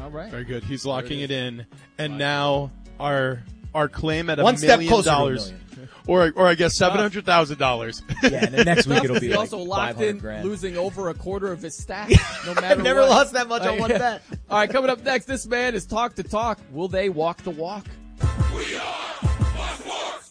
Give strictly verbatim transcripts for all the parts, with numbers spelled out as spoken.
All right. Very good. He's locking it, it in. And right. now our our claim at a One million step closer dollars. To a million. Or, or I guess seven hundred thousand dollars. Yeah, and then next week it'll be he like also locked in grand. losing over a quarter of his stack, no matter I've never what. lost that much on one yeah. bet. All right, coming up next, this man is Talk the Talk. Will they walk the walk? We are Blackboard.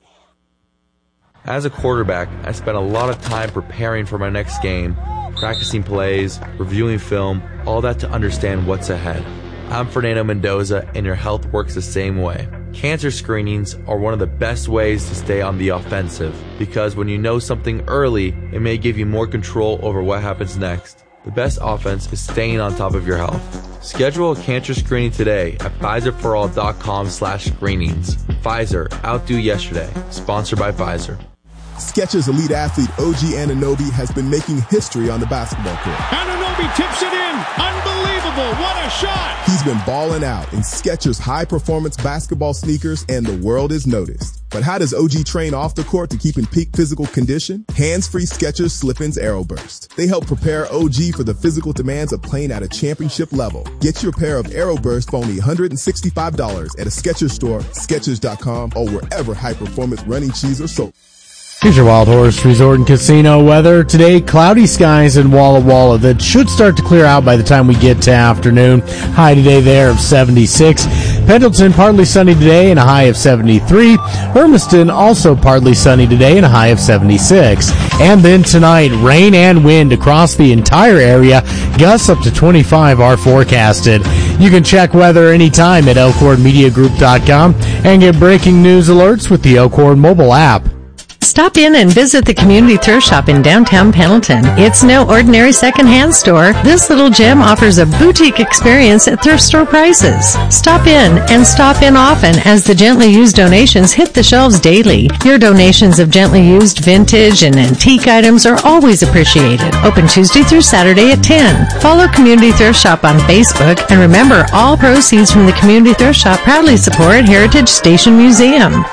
As a quarterback, I spent a lot of time preparing for my next game, practicing plays, reviewing film, all that to understand what's ahead. I'm Fernando Mendoza, and your health works the same way. Cancer screenings are one of the best ways to stay on the offensive, because when you know something early, it may give you more control over what happens next. The best offense is staying on top of your health. Schedule a cancer screening today at Pfizerforall.com slash screenings. Pfizer, outdo yesterday. Sponsored by Pfizer. Skechers elite athlete O G Anunoby has been making history on the basketball court. Anunoby tips it in. Unbelievable. What a shot. He's been balling out in Skechers high-performance basketball sneakers, and the world is noticed. But how does O G train off the court to keep in peak physical condition? Hands-free Skechers Slip-ins Aeroburst. They help prepare O G for the physical demands of playing at a championship level. Get your pair of Aeroburst for only one hundred sixty-five dollars at a Skechers store, Skechers dot com, or wherever high-performance running shoes are sold. Here's your Wild Horse Resort and Casino weather. Today, cloudy skies in Walla Walla that should start to clear out by the time we get to afternoon. High today there of seventy-six. Pendleton, partly sunny today and a high of seventy-three. Hermiston, also partly sunny today and a high of seventy-six. And then tonight, rain and wind across the entire area. Gusts up to twenty-five are forecasted. You can check weather anytime at elkhorn media group dot com and get breaking news alerts with the Elkhorn mobile app. Stop in and visit the Community Thrift Shop in downtown Pendleton. It's no ordinary secondhand store. This little gem offers a boutique experience at thrift store prices. Stop in and stop in often as the gently used donations hit the shelves daily. Your donations of gently used vintage and antique items are always appreciated. Open Tuesday through Saturday at ten. Follow Community Thrift Shop on Facebook, and remember, all proceeds from the Community Thrift Shop proudly support Heritage Station Museum.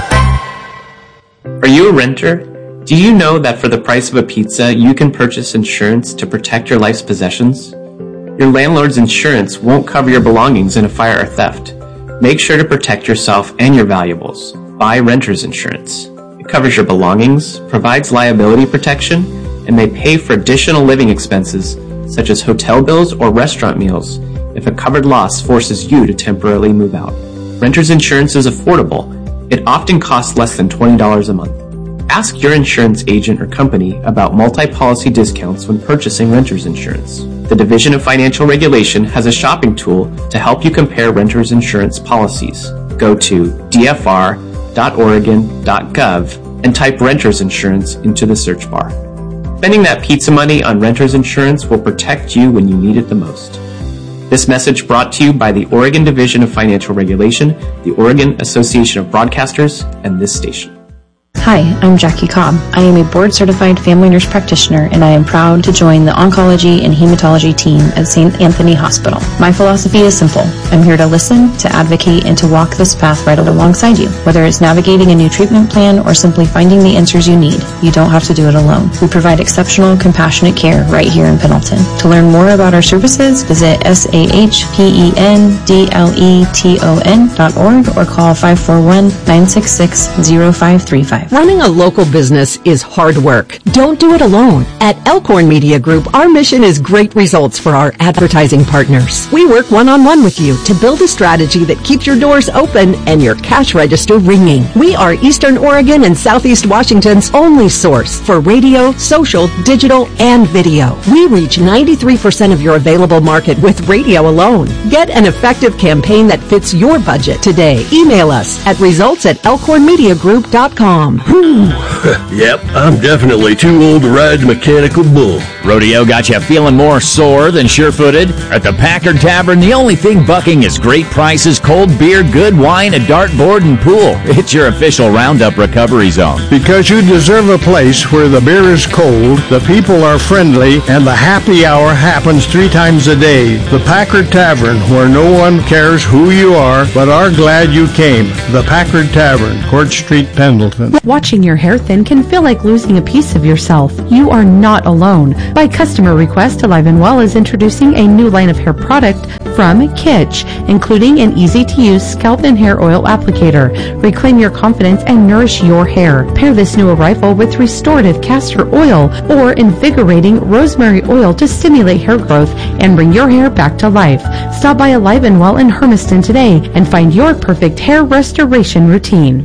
Are you a renter? Do you know that for the price of a pizza, you can purchase insurance to protect your life's possessions? Your landlord's insurance won't cover your belongings in a fire or theft. Make sure to protect yourself and your valuables. Buy renter's insurance. It covers your belongings, provides liability protection, and may pay for additional living expenses such as hotel bills or restaurant meals if a covered loss forces you to temporarily move out. Renter's insurance is affordable. It often costs less than twenty dollars a month. Ask your insurance agent or company about multi-policy discounts when purchasing renter's insurance. The Division of Financial Regulation has a shopping tool to help you compare renter's insurance policies. Go to d f r dot oregon dot gov and type renter's insurance into the search bar. Spending that pizza money on renter's insurance will protect you when you need it the most. This message brought to you by the Oregon Division of Financial Regulation, the Oregon Association of Broadcasters, and this station. Hi, I'm Jackie Cobb. I am a board-certified family nurse practitioner, and I am proud to join the oncology and hematology team at Saint Anthony Hospital. My philosophy is simple. I'm here to listen, to advocate, and to walk this path right alongside you. Whether it's navigating a new treatment plan or simply finding the answers you need, you don't have to do it alone. We provide exceptional, compassionate care right here in Pendleton. To learn more about our services, visit S A H P E N D L E T O N dot org or call five four one, nine six six, zero five three five. Running a local business is hard work. Don't do it alone. At Elkhorn Media Group, our mission is great results for our advertising partners. We work one-on-one with you to build a strategy that keeps your doors open and your cash register ringing. We are Eastern Oregon and Southeast Washington's only source for radio, social, digital, and video. We reach ninety-three percent of your available market with radio alone. Get an effective campaign that fits your budget today. Email us at results at elkhorn media group dot com. Yep, I'm definitely too old to ride the mechanical bull. Rodeo got you feeling more sore than sure-footed? At the Packard Tavern, the only thing bucking is great prices, cold beer, good wine, a dartboard, and pool. It's your official Roundup recovery zone. Because you deserve a place where the beer is cold, the people are friendly, and the happy hour happens three times a day. The Packard Tavern, where no one cares who you are, but are glad you came. The Packard Tavern, Court Street, Pendleton. Watching your hair thin can feel like losing a piece of yourself. You are not alone. By customer request, Alive and Well is introducing a new line of hair product from Kitsch, including an easy-to-use scalp and hair oil applicator. Reclaim your confidence and nourish your hair. Pair this new arrival with restorative castor oil or invigorating rosemary oil to stimulate hair growth and bring your hair back to life. Stop by Alive and Well in Hermiston today and find your perfect hair restoration routine.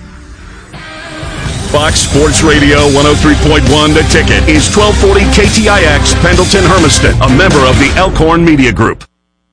Fox Sports Radio one oh three point one The Ticket is twelve forty K T I X Pendleton Hermiston, a member of the Elkhorn Media Group.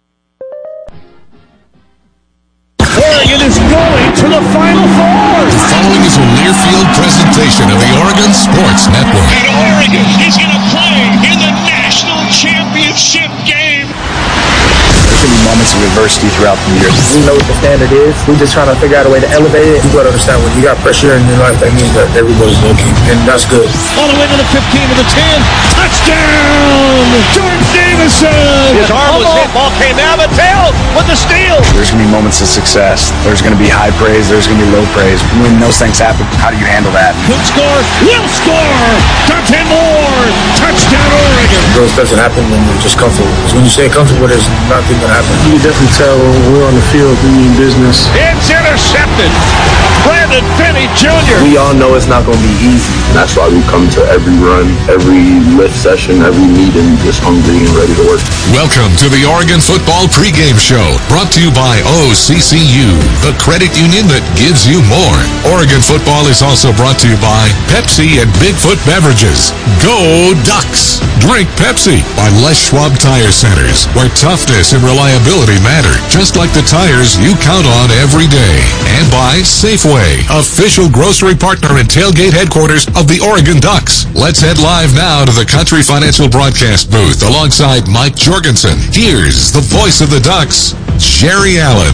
Oregon is going to the Final Four. The following is a near-field presentation of the Oregon Sports Network. And Oregon is going to play in the national championship game. There's going to be moments of adversity throughout the year. We know what the standard is. We're just trying to figure out a way to elevate it. You got to understand, when you got pressure in your life, that means that everybody's looking, and that's good. All the way to the fifteen, to the ten. Touchdown! Jordan Davison! His arm was hit. Ball came out of tail with the steal. There's going to be moments of success. There's going to be high praise. There's going to be low praise. When those things happen, how do you handle that? Could score. Will score. Dante Moore. Touchdown, Oregon. Growth doesn't happen when you're just comfortable. Because when you stay comfortable, there's nothing going to happen. You can definitely tell when we're on the field, we mean business. It's intercepted. Brandon Finney Junior We all know it's not going to be easy. That's why we come to every run, every lift session, every meeting, just hungry and ready to work. Welcome to the Oregon Football Pregame Show, brought to you by O C C U, the credit union that gives you more. Oregon football is also brought to you by Pepsi and Bigfoot Beverages. Go Ducks! Drink Pepsi by Les Schwab Tire Centers, where toughness and reliability matter, just like the tires you count on every day. And by Safeway, official grocery partner and tailgate headquarters of the Oregon Ducks. Let's head live now to the Country Financial Broadcast booth alongside Mike Jorgensen. Here's the voice of the Ducks, Jerry Allen.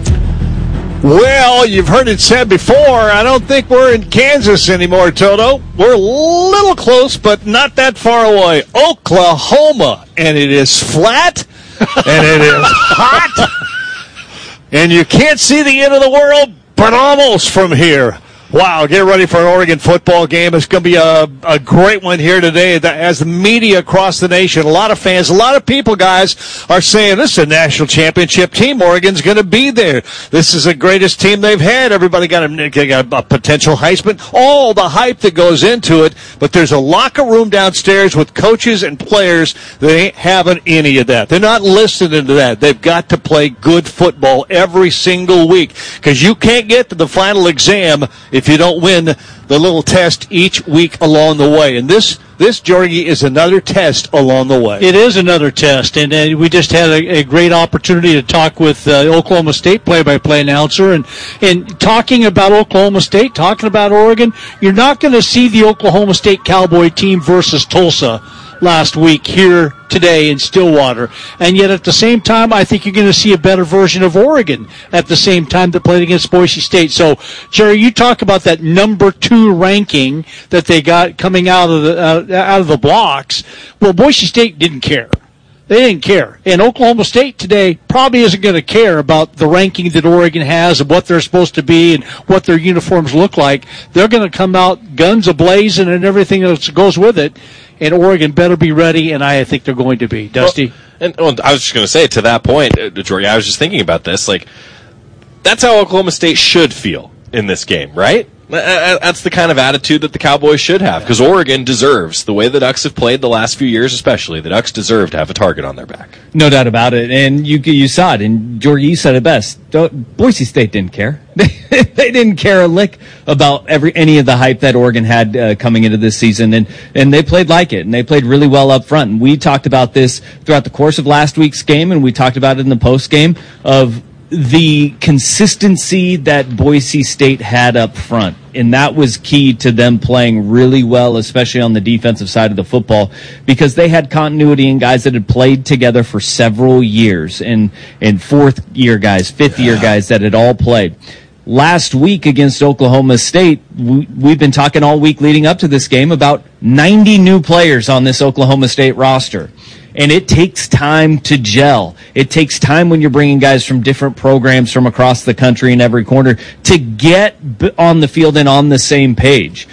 Well, you've heard it said before, I don't think we're in Kansas anymore, Toto. We're a little close, but not that far away. Oklahoma, and it is flat, and it is hot, and you can't see the end of the world, but almost from here. Wow, get ready for an Oregon football game. It's going to be a, a great one here today. As the media across the nation, a lot of fans, a lot of people, guys, are saying this is a national championship team. Oregon's going to be there. This is the greatest team they've had. Everybody got a, got a potential Heisman. All the hype that goes into it. But there's a locker room downstairs with coaches and players that ain't having any of that. They're not listening to that. They've got to play good football every single week, because you can't get to the final exam if you don't win the little test each week along the way. And this, this Jorgie, is another test along the way. It is another test, and uh, we just had a, a great opportunity to talk with uh, Oklahoma State play-by-play announcer, and, and talking about Oklahoma State, talking about Oregon. You're not going to see the Oklahoma State Cowboy team versus Tulsa last week here today in Stillwater. And yet at the same time, I think you're going to see a better version of Oregon at the same time that played against Boise State. So, Jerry, you talk about that number two ranking that they got coming out of the uh, out of the blocks. Well, Boise State didn't care. They didn't care. And Oklahoma State today probably isn't going to care about the ranking that Oregon has and what they're supposed to be and what their uniforms look like. They're going to come out guns a-blazing and everything that goes with it. And Oregon better be ready, and I think they're going to be. Dusty? Well, and well, I was just going to say, to that point, uh, Jordy, I was just thinking about this. Like, that's how Oklahoma State should feel in this game, right? That's the kind of attitude that the Cowboys should have, because Oregon deserves, the way the Ducks have played the last few years especially, the Ducks deserve to have a target on their back. No doubt about it, and you you saw it, and Jorgie, you said it best. Boise State didn't care. They didn't care a lick about every any of the hype that Oregon had uh, coming into this season, and, and they played like it, and they played really well up front. And we talked about this throughout the course of last week's game, and we talked about it in the post game of the consistency that Boise State had up front. And that was key to them playing really well, especially on the defensive side of the football, because they had continuity in guys that had played together for several years, and, and fourth year guys, fifth year guys that had all played. Last week against Oklahoma State, we, we've been talking all week leading up to this game about ninety new players on this Oklahoma State roster. And it takes time to gel. It takes time when you're bringing guys from different programs from across the country in every corner to get on the field and on the same page.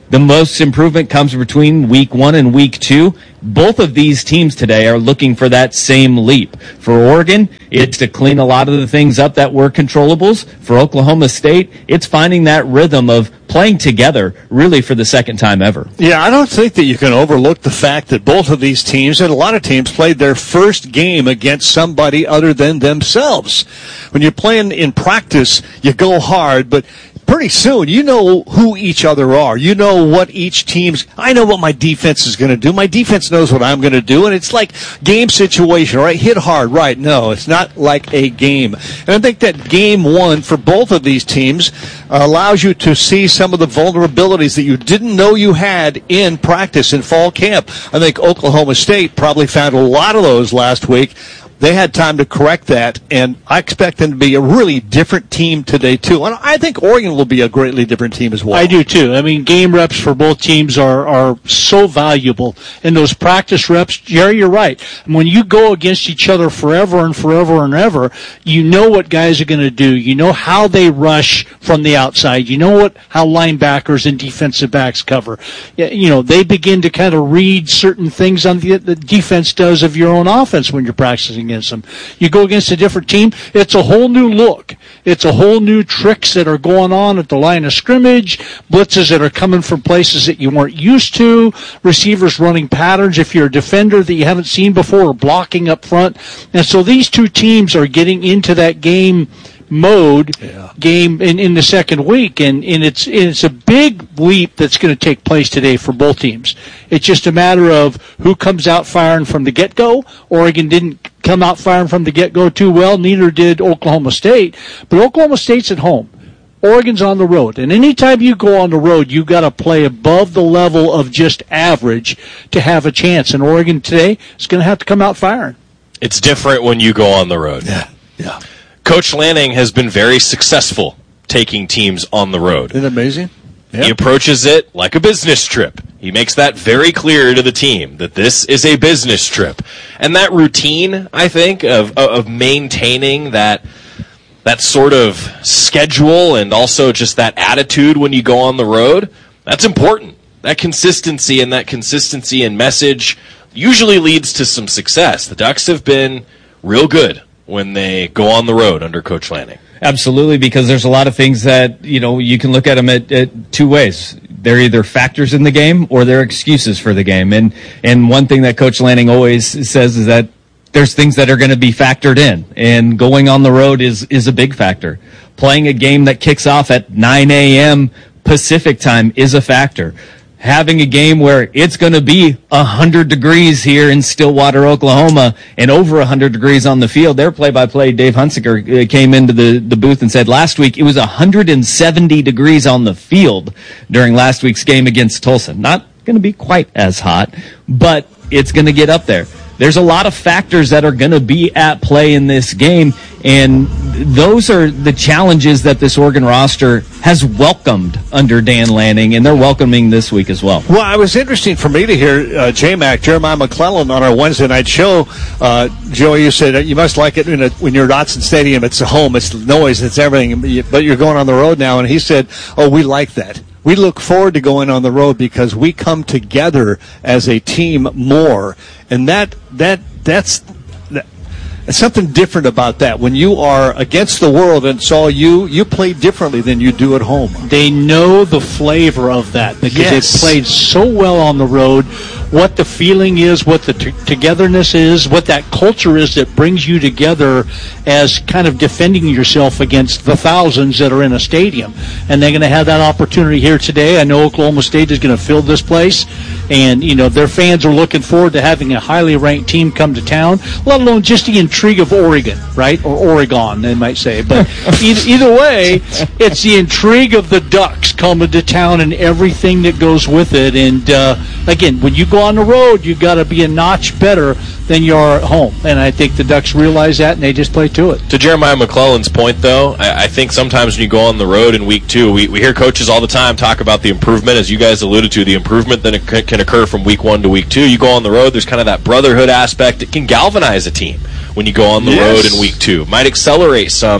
the most improvement comes between week one and week two. Both of these teams today are looking for that same leap. For Oregon, it's to clean a lot of the things up that were controllables. For Oklahoma State, it's finding that rhythm of playing together really for the second time ever. Yeah, I don't think that you can overlook the fact that both of these teams, and a lot of teams, played their first game against somebody other than themselves. When you're playing in practice, you go hard, but pretty soon, you know who each other are. You know what each team's, I know what my defense is going to do. My defense knows what I'm going to do. And it's like game situation, right? Hit hard, right? No, it's not like a game. And I think that game one for both of these teams allows you to see some of the vulnerabilities that you didn't know you had in practice in fall camp. I think Oklahoma State probably found a lot of those last week. They had time to correct that, and I expect them to be a really different team today, too. And I think Oregon will be a greatly different team as well. I do, too. I mean, game reps for both teams are, are so valuable. And those practice reps, Jerry, you're right. When you go against each other forever and forever and ever, you know what guys are going to do. You know how they rush from the outside. You know what how linebackers and defensive backs cover. You know, they begin to kind of read certain things on the, the defense does of your own offense when you're practicing against them. You go against a different team, it's a whole new look. It's a whole new tricks that are going on at the line of scrimmage, blitzes that are coming from places that you weren't used to, receivers running patterns if you're a defender that you haven't seen before, or blocking up front. And so these two teams are getting into that game mode yeah. game in, in the second week, and, and it's it's a big leap that's going to take place today for both teams. It's just a matter of who comes out firing from the get-go. Oregon didn't come out firing from the get-go too well, neither did Oklahoma State, but Oklahoma State's at home. Oregon's on the road, and anytime you go on the road, you got to play above the level of just average to have a chance, and Oregon today is going to have to come out firing. It's different when you go on the road. Yeah, yeah. Coach Lanning has been very successful taking teams on the road. Isn't it amazing? Yep. He approaches it like a business trip. He makes that very clear to the team that this is a business trip. And that routine, I think, of of maintaining that that sort of schedule and also just that attitude when you go on the road, that's important. That consistency and that consistency in message usually leads to some success. The Ducks have been real good when they go on the road under Coach Lanning. Absolutely, because there's a lot of things that, you know, you can look at them at, at two ways. They're either factors in the game or they're excuses for the game. And and one thing that Coach Lanning always says is that there's things that are going to be factored in, and going on the road is is a big factor. Playing a game that kicks off at nine a.m. Pacific time is a factor. Having a game where it's going to be one hundred degrees here in Stillwater, Oklahoma, and over one hundred degrees on the field. Their play-by-play, Dave Hunsaker, came into the, the booth and said last week it was one hundred seventy degrees on the field during last week's game against Tulsa. Not going to be quite as hot, but it's going to get up there. There's a lot of factors that are going to be at play in this game, and those are the challenges that this Oregon roster has welcomed under Dan Lanning, and they're welcoming this week as well. Well, it was interesting for me to hear uh, J-Mac, Jeremiah McClellan, on our Wednesday night show. Uh, Joey, you said you must like it in a, when you're at Autzen Stadium. It's a home, it's noise, it's everything, but you're going on the road now, and he said, oh, we like that. We look forward to going on the road because we come together as a team more, and that that that's that, something different about that. When you are against the world and it's all you, you play differently than you do at home. They know the flavor of that because yes. they've played so well on the road. What the feeling is, what the t- togetherness is, what that culture is that brings you together as kind of defending yourself against the thousands that are in a stadium. And they're going to have that opportunity here today. I know Oklahoma State is going to fill this place. And, you know, their fans are looking forward to having a highly ranked team come to town, let alone just the intrigue of Oregon, right? Or Oregon, they might say. But either, either way, it's the intrigue of the Ducks coming to town and everything that goes with it. And, uh, again, when you go on the road, you've got to be a notch better than you are at home. And I think the Ducks realize that, and they just play to it. To Jeremiah McClellan's point, though, I, I think sometimes when you go on the road in week two, we, we hear coaches all the time talk about the improvement, as you guys alluded to, the improvement that c- can occur from week one to week two. You go on the road, there's kind of that brotherhood aspect. It can galvanize a team when you go on the yes. road in week two. It might accelerate some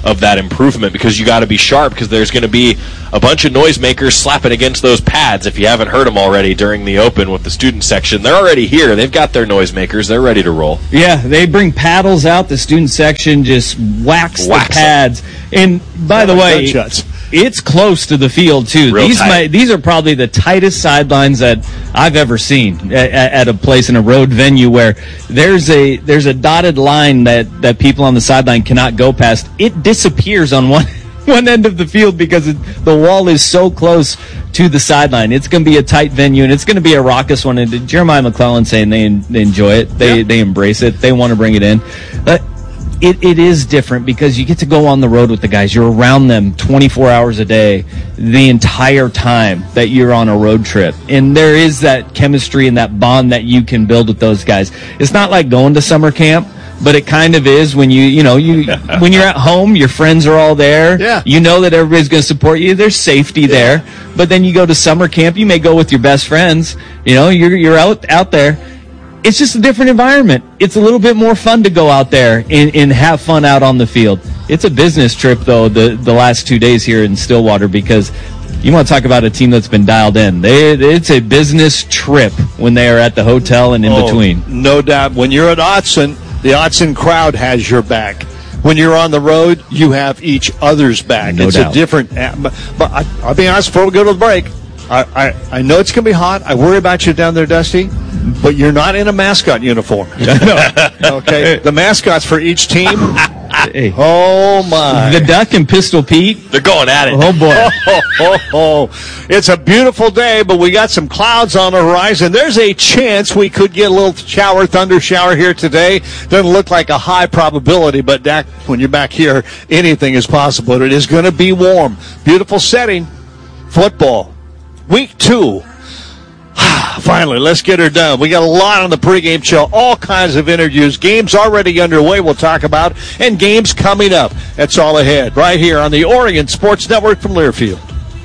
of that improvement, because you got to be sharp, because there's going to be a bunch of noisemakers slapping against those pads. If you haven't heard them already during the open with the student section, they're already here. They've got their noisemakers. They're ready to roll. Yeah, they bring paddles out. The student section just whacks, Whacks the pads. And by the way, gunshots. it's close to the field too. Real These tight. might, these are probably the tightest sidelines that I've ever seen at, at a place in a road venue, where there's a there's a dotted line that, that people on the sideline cannot go past. It disappears on one one end of the field because it, the wall is so close to the sideline. It's going to be a tight venue, and it's going to be a raucous one. And Jeremiah McClellan saying they, they enjoy it, they yeah. they embrace it, they want to bring it in. But It it is different because you get to go on the road with the guys. You're around them twenty-four hours a day, the entire time that you're on a road trip. And there is that chemistry and that bond that you can build with those guys. It's not like going to summer camp, but it kind of is when you, you know, you when you're at home, your friends are all there. Yeah. You know that everybody's going to support you. There's safety yeah. there. But then you go to summer camp, you may go with your best friends. You know, you're you're out out there. It's just a different environment. It's a little bit more fun to go out there and, and have fun out on the field. It's a business trip, though, the, the last two days here in Stillwater, because you want to talk about a team that's been dialed in. They, it's a business trip when they are at the hotel and in oh, between. No doubt. When you're at Autzen, the Autzen crowd has your back. When you're on the road, you have each other's back. No it's doubt. a different. But I, I'll be honest, before we go to the break, I, I, I know it's going to be hot. I worry about you down there, Dusty, but you're not in a mascot uniform. Okay? The mascots for each team. Hey. Oh, my. The Duck and Pistol Pete. They're going at it. Oh, boy. Oh, oh, oh. It's a beautiful day, but we got some clouds on the horizon. There's a chance we could get a little shower, thunder shower here today. Doesn't look like a high probability, but Dak, when you're back here, anything is possible. It is going to be warm. Beautiful setting. Football. Week two. Finally, let's get her done. We got a lot on the pregame show, all kinds of interviews, games already underway we'll talk about, and games coming up. That's all ahead right here on the Oregon Sports Network from Learfield.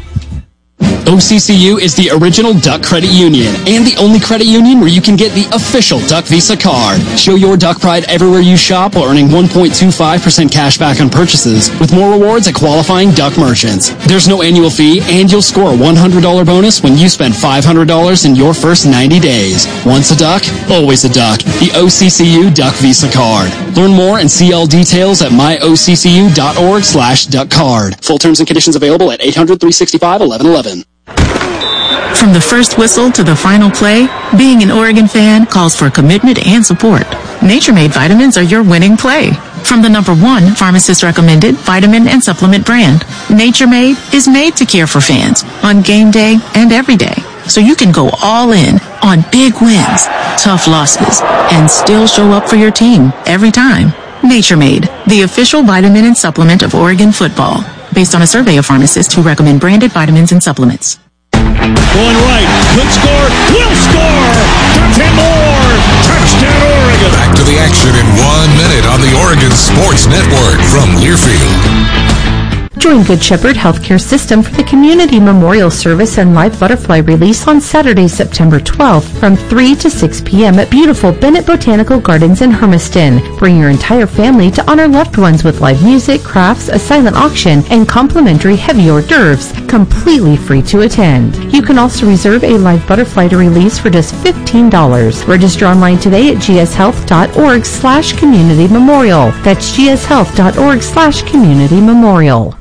O C C U is the original Duck Credit Union and the only credit union where you can get the official Duck Visa card. Show your Duck pride everywhere you shop while earning one point two five percent cash back on purchases with more rewards at qualifying Duck merchants. There's no annual fee, and you'll score a one hundred dollars bonus when you spend five hundred dollars in your first ninety days. Once a Duck, always a Duck. The O C C U Duck Visa card. Learn more and see all details at myoccu.org slash duck card. Full terms and conditions available at eight hundred, three sixty-five, eleven eleven. From the first whistle to the final play, being an Oregon fan calls for commitment and support. Nature Made vitamins are your winning play. From the number one pharmacist-recommended vitamin and supplement brand, Nature Made is made to care for fans on game day and every day. So you can go all in on big wins, tough losses, and still show up for your team every time. Nature Made, the official vitamin and supplement of Oregon football, based on a survey of pharmacists who recommend branded vitamins and supplements. Going right, could score, will score! Dante Moore! Touchdown, Oregon! Back to the action in one minute on the Oregon Sports Network from Learfield. Join Good Shepherd Healthcare System for the Community Memorial Service and Live Butterfly Release on Saturday, September twelfth from three to six p.m. at beautiful Bennett Botanical Gardens in Hermiston. Bring your entire family to honor loved ones with live music, crafts, a silent auction, and complimentary heavy hors d'oeuvres, completely free to attend. You can also reserve a live butterfly to release for just fifteen dollars. Register online today at gshealth.org slash community memorial. That's gshealth.org slash community memorial.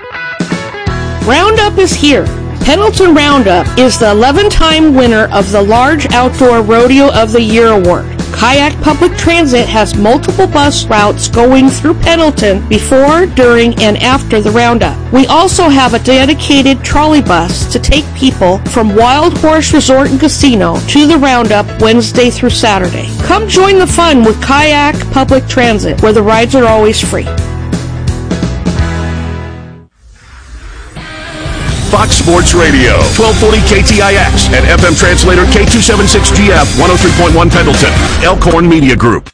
Roundup is here. Pendleton Roundup is the eleven-time winner of the Large Outdoor Rodeo of the Year award. Kayak Public Transit has multiple bus routes going through Pendleton before, during, and after the Roundup. We also have a dedicated trolley bus to take people from Wild Horse Resort and Casino to the Roundup Wednesday through Saturday. Come join the fun with Kayak Public Transit, where the rides are always free. Fox Sports Radio, twelve forty K T I X, and F M translator K two seventy-six G F, one oh three point one Pendleton, Elkhorn Media Group.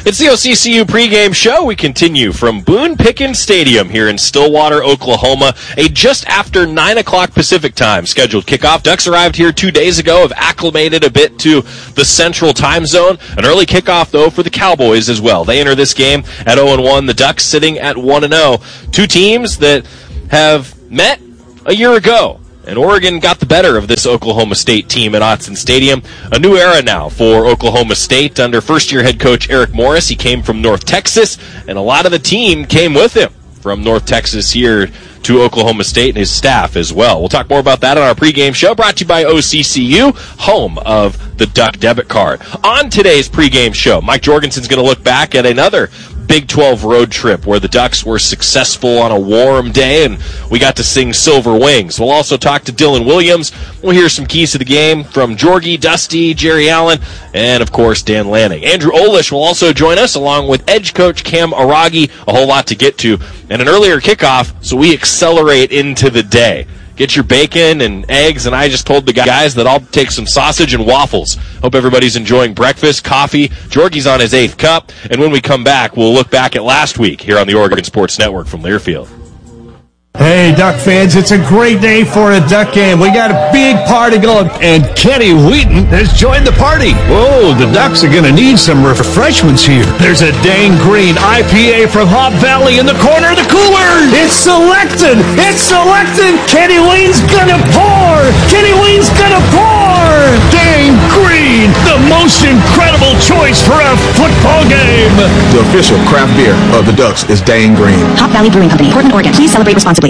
It's the O C C U pregame show. We continue from Boone Pickens Stadium here in Stillwater, Oklahoma. A just after nine o'clock Pacific time scheduled kickoff. Ducks arrived here two days ago, have acclimated a bit to the central time zone. An early kickoff, though, for the Cowboys as well. They enter this game at oh and one. The Ducks sitting at one and oh. Two teams that have met a year ago. And Oregon got the better of this Oklahoma State team at Autzen Stadium. A new era now for Oklahoma State under first-year head coach Eric Morris. He came from North Texas, and a lot of the team came with him from North Texas here to Oklahoma State and his staff as well. We'll talk more about that on our pregame show, brought to you by O C C U, home of the Duck debit card. On today's pregame show, Mike Jorgensen's going to look back at another Big twelve road trip where the Ducks were successful on a warm day, and we got to sing Silver Wings. We'll also talk to Dylan Williams. We'll hear some keys to the game from Jorgie, Dusty, Jerry Allen, and, of course, Dan Lanning. Andrew Olish will also join us, along with edge coach Cam Aragi. A whole lot to get to, and an earlier kickoff, so we accelerate into the day. Get your bacon and eggs, and I just told the guys that I'll take some sausage and waffles. Hope everybody's enjoying breakfast, coffee. Jorgie's on his eighth cup, and when we come back, we'll look back at last week here on the Oregon Sports Network from Learfield. Hey, Duck fans, it's a great day for a Duck game. We got a big party going, and Kenny Wheaton has joined the party. Whoa, the Ducks are going to need some refreshments here. There's a Dang Green I P A from Hop Valley in the corner of the cooler. It's selected. It's selected. Kenny Wheaton's going to pour. Kenny Wheaton's going to pour. Dang Green, the most incredible choice for a football game. The official craft beer of the Ducks is Dang Green. Hop Valley Brewing Company, Portland, Oregon. Please celebrate responsibly.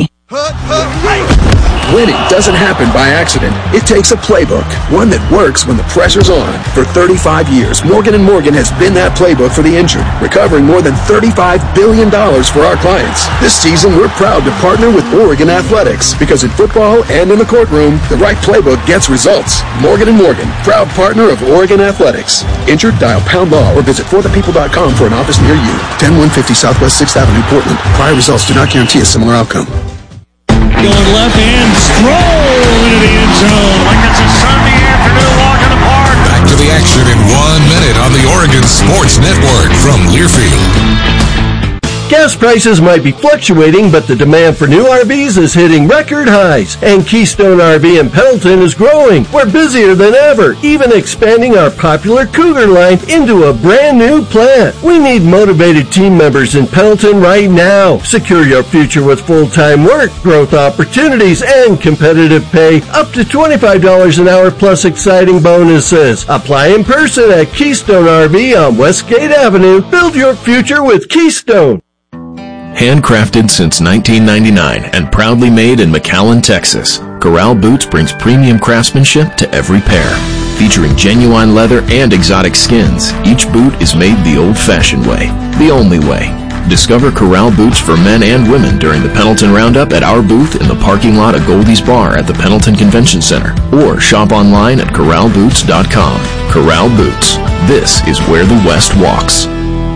Winning doesn't happen by accident. It takes a playbook, one that works when the pressure's on. For thirty-five years, Morgan and Morgan has been that playbook for the injured, recovering more than thirty-five billion dollars for our clients. This season, we're proud to partner with Oregon Athletics, because in football and in the courtroom, the right playbook gets results. Morgan and Morgan, proud partner of Oregon Athletics. Injured? Dial pound law or visit for the people dot com for an office near you. ten one fifty Southwest sixth Avenue, Portland. Prior results do not guarantee a similar outcome. Going left hand, stroll into the end zone like it's a Sunday afternoon walk in the park. Back to the action in one minute on the Oregon Sports Network from Learfield. Gas prices might be fluctuating, but the demand for new R Vs is hitting record highs, and Keystone R V in Pendleton is growing. We're busier than ever, even expanding our popular Cougar line into a brand new plant. We need motivated team members in Pendleton right now. Secure your future with full-time work, growth opportunities, and competitive pay, up to twenty-five dollars an hour plus exciting bonuses. Apply in person at Keystone R V on Westgate Avenue. Build your future with Keystone. Handcrafted since nineteen ninety-nine and proudly made in McAllen, Texas, Corral Boots brings premium craftsmanship to every pair. Featuring genuine leather and exotic skins, each boot is made the old-fashioned way, the only way. Discover Corral Boots for men and women during the Pendleton Roundup at our booth in the parking lot of Goldie's Bar at the Pendleton Convention Center, or shop online at corral boots dot com. Corral Boots. This is where the West walks.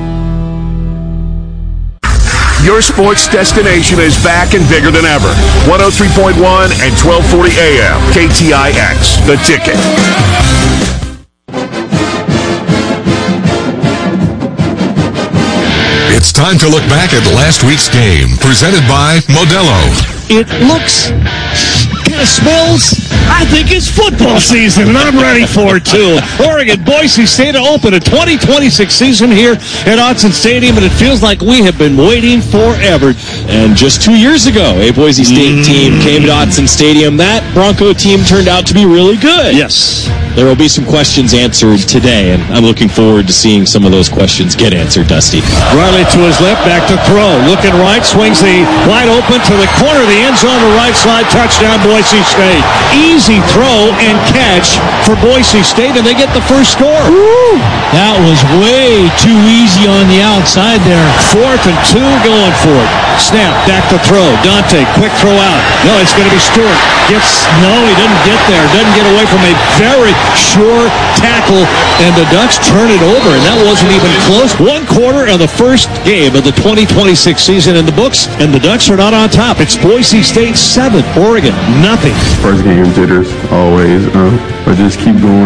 Your sports destination is back and bigger than ever. one oh three point one and twelve forty A M. K T I X, The Ticket. It's time to look back at last week's game, presented by Modelo. It looks, kind of smells, I think it's football season, and I'm ready for it, too. Oregon, Boise State to open a twenty twenty-six season here at Autzen Stadium, and it feels like we have been waiting forever. And just two years ago, a Boise State mm. team came to Autzen Stadium. That Bronco team turned out to be really good. Yes. There will be some questions answered today, and I'm looking forward to seeing some of those questions get answered, Dusty. Riley to his left, back to throw. Looking right, swings the wide open to the corner of the end zone, the right side, touchdown, Boise State. Easy throw and catch for Boise State, and they get the first score. Woo. That was way too easy on the outside there. Fourth and two, going for it. Snap, back to throw. Dante, quick throw out. No, it's going to be Stewart. Gets, no, he didn't get there. Doesn't get away from a very sure tackle, and the Ducks turn it over, and that wasn't even close. One quarter of the first game of the twenty twenty-six season in the books, and the Ducks are not on top. It's Boise State seven, Oregon nothing. First game jitters, always, uh, but just keep going.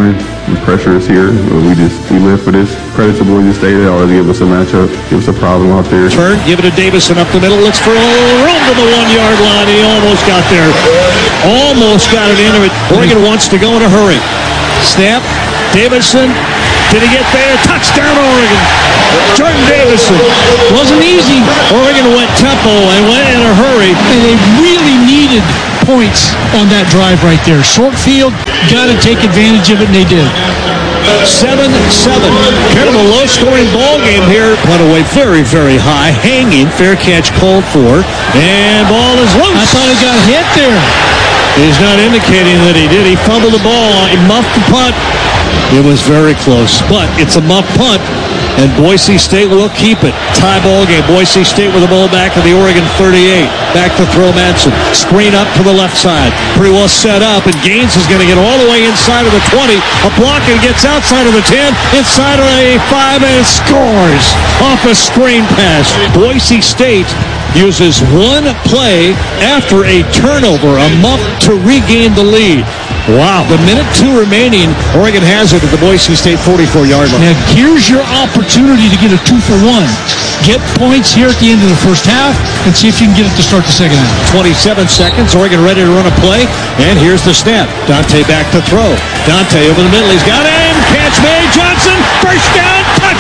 The pressure is here. We just we live for this. Credit to Boise State. They always give us a matchup, give us a problem out there. Turn, give it to Davison up the middle. Looks for a room to the one-yard line. He almost got there. Almost got it into it. Oregon wants to go in a hurry. Snap. Davison. Did he get there? Touchdown, Oregon. Jordan Davison. Wasn't easy. Oregon went tempo and went in a hurry. And they really needed points on that drive right there. Short field, got to take advantage of it, and they did. seven seven. Kind of a low-scoring ball game here. Put away very, very high. Hanging. Fair catch called for. And ball is loose. I thought he got hit there. He's not indicating that he did. He fumbled the ball. He muffed the punt. It was very close, but it's a muff punt, and Boise State will keep it. Tie ball game. Boise State with the ball back at the Oregon thirty-eight. Back to throw Madsen. Screen up to the left side. Pretty well set up, and Gaines is going to get all the way inside of the twenty. A block and gets outside of the ten, inside of a five, and scores off a screen pass. Boise State uses one play after a turnover, a muff to regain the lead. Wow. The minute two remaining, Oregon has it at the Boise State forty-four-yard line. Now, here's your opportunity to get a two for one. Get points here at the end of the first half and see if you can get it to start the second half. twenty-seven seconds. Oregon ready to run a play. And here's the snap. Dante back to throw. Dante over the middle. He's got him. Catch made. Johnson. First down.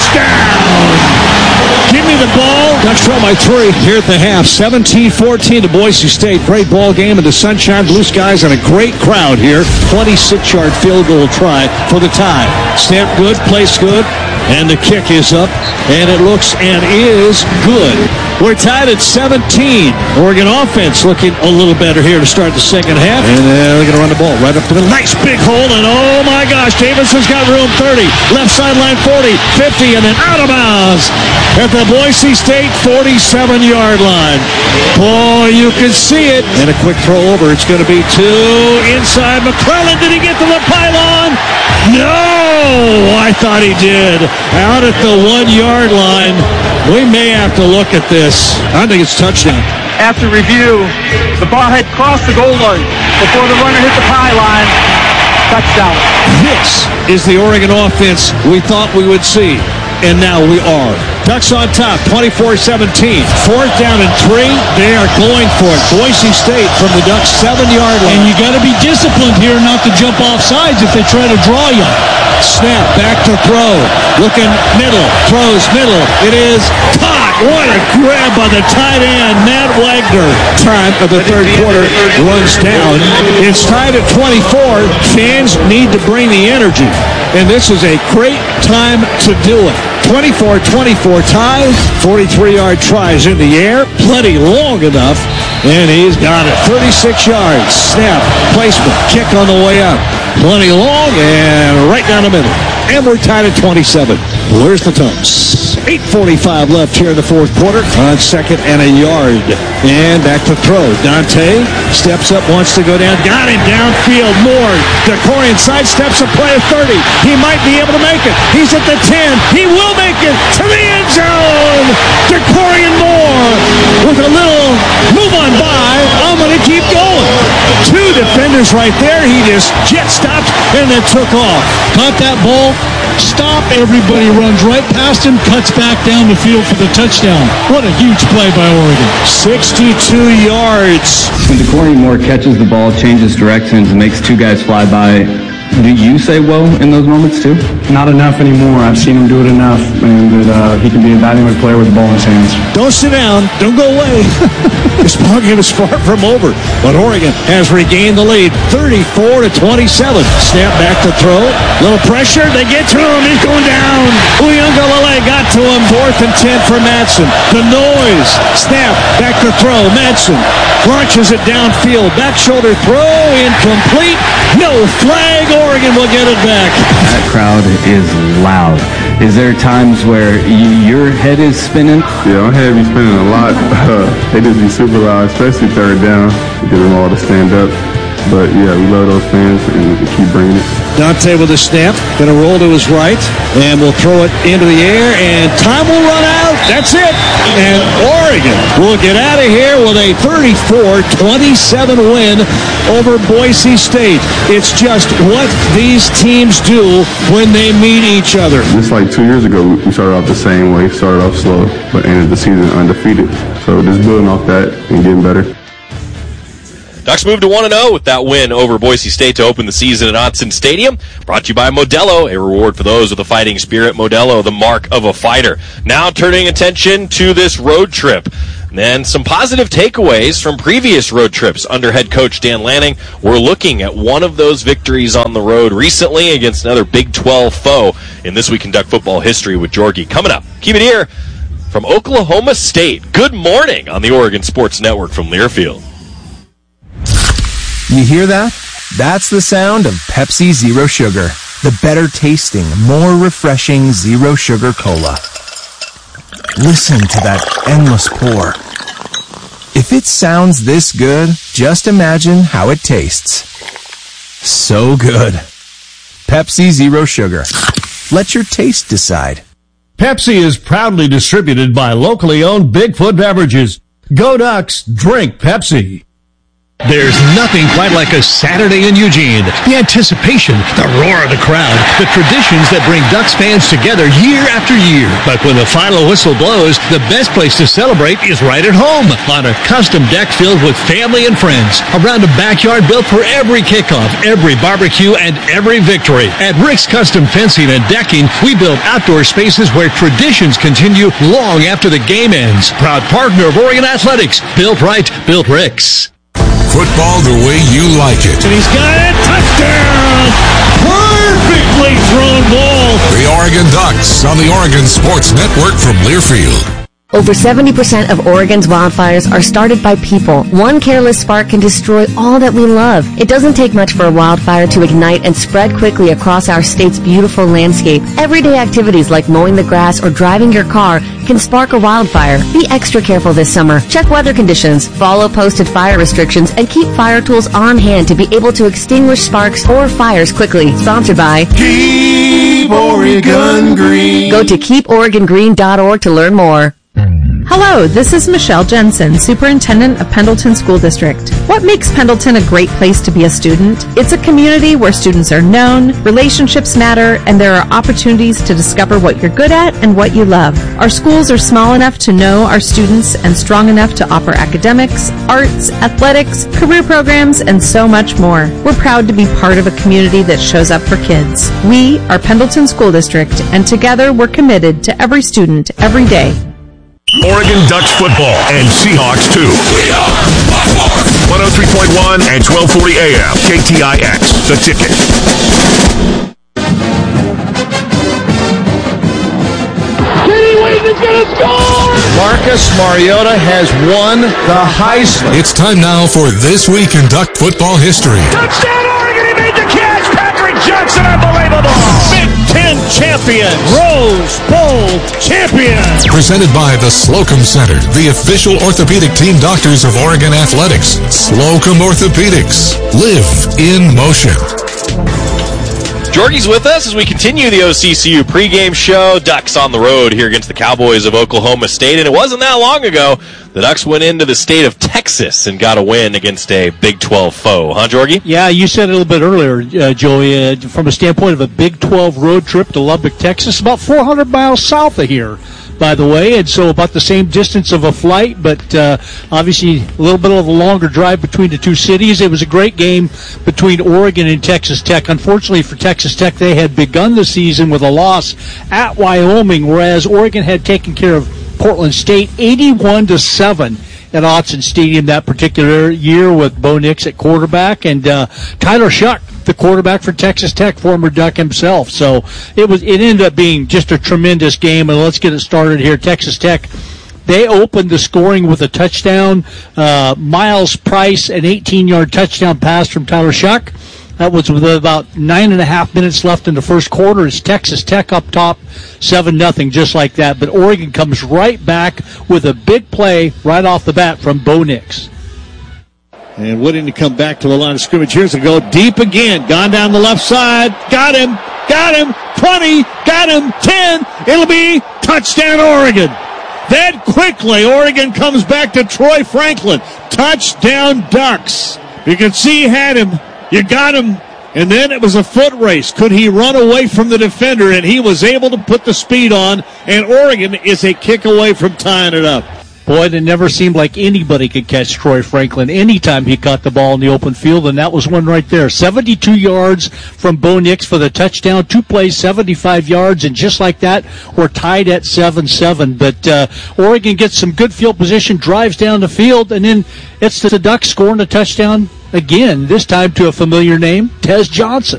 Touchdown. Give me the ball. Ducks trail by three here at the half. seventeen fourteen to Boise State. Great ball game in the sunshine, blue skies, and a great crowd here. twenty-six-yard field goal try for the tie. Snap good, place good, and the kick is up, and it looks and is good. We're tied at seventeen. Oregon offense looking a little better here to start the second half. And uh, they're going to run the ball right up to the nice big hole, and oh my gosh, Davison's got room. thirty, left sideline forty, fifty, and then out of bounds at the Boise State forty-seven-yard line. Boy, you can see it. And a quick throw over. It's going to be two inside. McClellan, did he get to the pylon? No! I thought he did. Out at the one-yard line. We may have to look at this. I think it's touchdown. After review, the ball had crossed the goal line before the runner hit the pylon. Touchdown. This is the Oregon offense we thought we would see. And now we are. Ducks on top, twenty-four seventeen. Fourth down and three. They are going for it. Boise State from the Ducks' seven-yard line. And you got to be disciplined here not to jump off sides if they try to draw you. Snap, back to throw. Looking middle, throws middle. It is caught. What a grab by the tight end, Matt Wagner. Time of the third quarter runs down. It's tied at twenty-four. Fans need to bring the energy. And this is a great time to do it. twenty-four twenty-four tie, forty-three-yard tries in the air, plenty long enough, and he's got it. thirty-six yards, snap, placement, kick on the way up. Plenty long and right down the middle. And we're tied at twenty-seven. Where's the Tums? eight forty-five left here in the fourth quarter on second and a yard. And back to throw. Dante steps up, wants to go down. Got him downfield. Moore. DeCorian sidesteps a play of thirty. He might be able to make it. He's at the ten. He will make it to the end zone. DeCorian Moore with a little move on by. I'm going to keep going. Two defenders right there. He just jet stopped and then took off. Caught that ball. Stop. Everybody runs right past him. Cuts back down the field for the touchdown. What a huge play by Oregon. sixty-two yards. When DeCorian Moore catches the ball, changes directions, and makes two guys fly by, do you say whoa in those moments too? Not enough anymore. I've seen him do it enough, and that uh, he can be a dynamic player with the ball in his hands. Don't sit down. Don't go away. This ball game is far from over, but Oregon has regained the lead, thirty-four to twenty-seven. Snap back to throw. Little pressure. They get to him. He's going down. Uiagalelei got to him. Fourth and ten for Madsen. The noise. Snap back to throw. Madsen launches it downfield. Back shoulder throw. Incomplete. No flag. Oregon will get it back. That crowd is loud. Is there times where you, your head is spinning? Yeah, my head be spinning a lot. Uh, they just be super loud, especially third down. Get them all to stand up. But yeah, we love those fans and we keep bringing it. Dante with a snap, going to roll to his right, and will throw it into the air, and time will run out. That's it. And Oregon will get out of here with a thirty-four twenty-seven win over Boise State. It's just what these teams do when they meet each other. Just like two years ago, we started off the same way, started off slow, but ended the season undefeated. So just building off that and getting better. Ducks move to one and oh with that win over Boise State to open the season at Autzen Stadium. Brought to you by Modelo, a reward for those with a fighting spirit. Modelo, the mark of a fighter. Now turning attention to this road trip. And then some positive takeaways from previous road trips under head coach Dan Lanning. We're looking at one of those victories on the road recently against another Big twelve foe in This Week in Duck Football History with Jorgie. Coming up, keep it here from Oklahoma State. Good morning on the Oregon Sports Network from Learfield. You hear that? That's the sound of Pepsi Zero Sugar, the better tasting, more refreshing zero sugar cola. Listen to that endless pour. If it sounds this good, just imagine how it tastes. So good. Pepsi Zero Sugar. Let your taste decide. Pepsi is proudly distributed by locally owned Bigfoot Beverages. Go Ducks, drink Pepsi. There's nothing quite like a Saturday in Eugene. The anticipation, the roar of the crowd, the traditions that bring Ducks fans together year after year. But when the final whistle blows, the best place to celebrate is right at home on a custom deck filled with family and friends. Around a backyard built for every kickoff, every barbecue, and every victory. At Rick's Custom Fencing and Decking, we build outdoor spaces where traditions continue long after the game ends. Proud partner of Oregon Athletics. Built right, built Rick's. Football the way you like it. And he's got it. Touchdown! Perfectly thrown ball. The Oregon Ducks on the Oregon Sports Network from Learfield. Over seventy percent of Oregon's wildfires are started by people. One careless spark can destroy all that we love. It doesn't take much for a wildfire to ignite and spread quickly across our state's beautiful landscape. Everyday activities like mowing the grass or driving your car can spark a wildfire. Be extra careful this summer. Check weather conditions, follow posted fire restrictions, and keep fire tools on hand to be able to extinguish sparks or fires quickly. Sponsored by Keep Oregon Green. Go to keep oregon green dot org to learn more. Hello, this is Michelle Jensen, Superintendent of Pendleton School District. What makes Pendleton a great place to be a student? It's a community where students are known, relationships matter, and there are opportunities to discover what you're good at and what you love. Our schools are small enough to know our students and strong enough to offer academics, arts, athletics, career programs, and so much more. We're proud to be part of a community that shows up for kids. We are Pendleton School District, and together we're committed to every student every day. Oregon Ducks football and Seahawks too. We are one oh three point one and twelve forty A M K T I X, The Ticket. Kenny Wheaton's gonna score! Marcus Mariota has won the Heisman. It's time now for This Week in Duck Football History. Touchdown Oregon! He made the catch! Patrick Johnson, unbelievable! Big Ten champions, Rose Bowl champions. Presented by the Slocum Center, the official orthopedic team doctors of Oregon Athletics. Slocum Orthopedics. Live in motion. Jorgie's with us as we continue the O C C U pregame show. Ducks on the road here against the Cowboys of Oklahoma State. And it wasn't that long ago the Ducks went into the state of Texas and got a win against a Big twelve foe. Huh, Jorgie? Yeah, you said it a little bit earlier, uh, Joey, uh, from a standpoint of a Big twelve road trip to Lubbock, Texas, about four hundred miles south of here, by the way, and so about the same distance of a flight, but uh, obviously a little bit of a longer drive between the two cities. It was a great game between Oregon and Texas Tech. Unfortunately for Texas Tech, they had begun the season with a loss at Wyoming, whereas Oregon had taken care of Portland State eighty-one to seven at Autzen Stadium that particular year with Bo Nix at quarterback and uh, Tyler Shuck, the quarterback for Texas Tech, former Duck himself. So it was it ended up being just a tremendous game, and let's get it started here. Texas Tech, they opened the scoring with a touchdown. Uh, Miles Price, an eighteen-yard touchdown pass from Tyler Shuck. That was with about nine and a half minutes left in the first quarter. It's Texas Tech up top, seven nothing, just like that. But Oregon comes right back with a big play right off the bat from Bo Nix. And Whitting to come back to the line of scrimmage. Here's a go deep again. Gone down the left side. Got him. Got him. twenty. Got him. ten. It'll be touchdown Oregon. Then quickly, Oregon comes back to Troy Franklin. Touchdown Ducks. You can see he had him. You got him. And then it was a foot race. Could he run away from the defender? And he was able to put the speed on. And Oregon is a kick away from tying it up. Boy, it never seemed like anybody could catch Troy Franklin anytime he caught the ball in the open field, and that was one right there. seventy-two yards from Bo Nix for the touchdown. Two plays, seventy-five yards, and just like that, we're tied at seven seven. But uh, Oregon gets some good field position, drives down the field, and then it's the Ducks scoring a touchdown again, this time to a familiar name, Tez Johnson.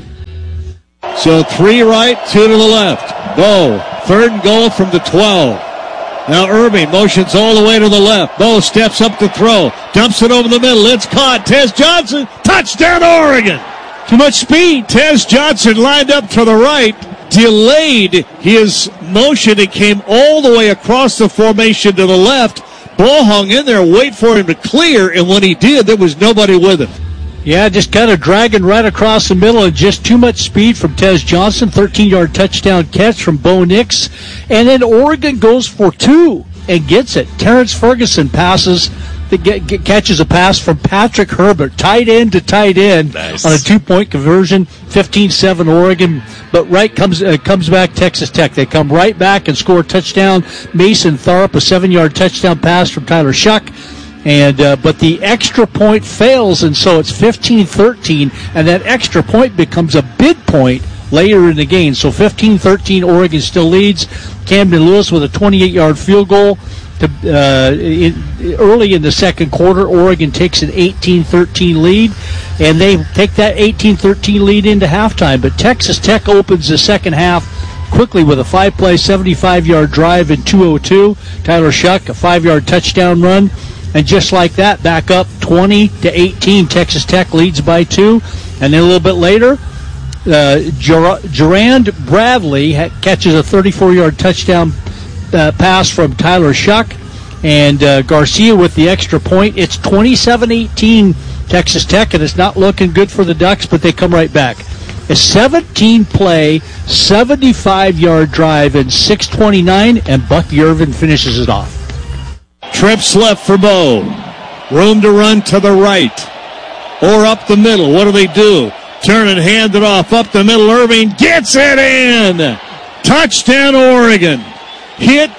So three right, two to the left. Bo, third and goal from the twelve. Now Irving motions all the way to the left. Bo steps up to throw. Dumps it over the middle. It's caught. Tez Johnson. Touchdown Oregon. Too much speed. Tez Johnson lined up to the right. Delayed his motion. It came all the way across the formation to the left. Ball hung in there. Wait for him to clear. And when he did, there was nobody with him. Yeah, just kind of dragging right across the middle and just too much speed from Tez Johnson. thirteen-yard touchdown catch from Bo Nix. And then Oregon goes for two and gets it. Terrence Ferguson passes, the, get, get, catches a pass from Patrick Herbert, tight end to tight end nice. On a two-point conversion, fifteen seven Oregon. But right comes uh, comes back Texas Tech. They come right back and score a touchdown. Mason Tharp, a seven-yard touchdown pass from Tyler Shuck. And uh, but the extra point fails, and so it's fifteen thirteen, and that extra point becomes a bid point later in the game. So fifteen thirteen, Oregon still leads. Camden Lewis with a twenty-eight-yard field goal. To, uh, in, early in the second quarter, Oregon takes an eighteen thirteen lead, and they take that eighteen thirteen lead into halftime. But Texas Tech opens the second half quickly with a five-play, seventy-five-yard drive in two oh two. Tyler Shuck, a five-yard touchdown run. And just like that, back up twenty to eighteen. Texas Tech leads by two. And then a little bit later, uh, Ger- Gerard Bradley ha- catches a thirty-four-yard touchdown uh, pass from Tyler Shuck. And uh, Garcia with the extra point. It's twenty-seven eighteen Texas Tech, and it's not looking good for the Ducks, but they come right back. A seventeen-play, seventy-five-yard drive in six twenty-nine, and Bucky Irvin finishes it off. Trips left for Bo. Room to run to the right. Or up the middle. What do they do? Turn and hand it off. Up the middle. Irving gets it in. Touchdown Oregon. Hit,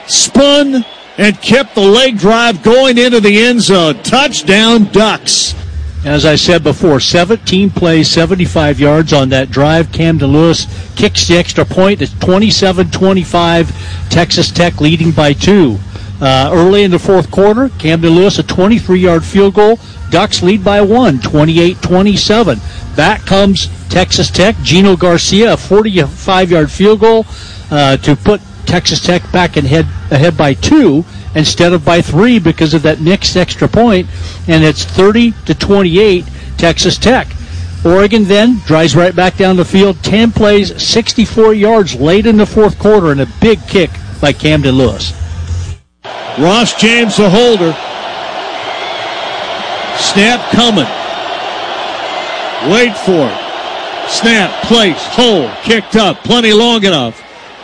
spun, and kept the leg drive going into the end zone. Touchdown Ducks. As I said before, seventeen plays, seventy-five yards on that drive. Camden Lewis kicks the extra point. It's twenty-seven twenty-five. Texas Tech leading by two. Uh, early in the fourth quarter, Camden Lewis a twenty-three-yard field goal. Ducks lead by one, twenty-eight twenty-seven. Back comes Texas Tech. Gino Garcia, a forty-five-yard field goal uh, to put Texas Tech back in head, ahead by two instead of by three because of that mixed extra point, and it's thirty to twenty-eight Texas Tech. Oregon then drives right back down the field, ten plays, sixty-four yards late in the fourth quarter, and a big kick by Camden Lewis. Ross James, the holder. Snap coming. Wait for it. Snap, place, hold, kicked up, plenty long enough.